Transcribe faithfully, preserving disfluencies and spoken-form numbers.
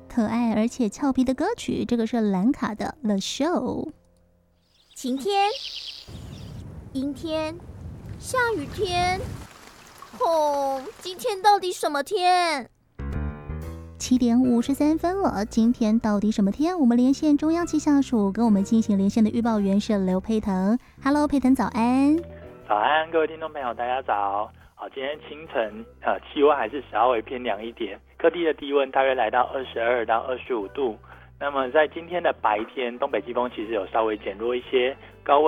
可爱而且俏皮的歌曲，这个是兰卡的 The Show。 晴天、阴天、下雨天，哦，今天到底什么天？ 七点五十三分了，今天到底什么天？我们连线中央气象署，跟我们进行连线的预报员是刘佩腾。Hello， 佩腾早安。 早安，各位听众朋友，大家早。好，今天清晨呃气温还是稍微偏凉一点，各地的低温大约来到二十二到二十五度。那么在今天的白天，东北季风其实有稍微减弱一些，高温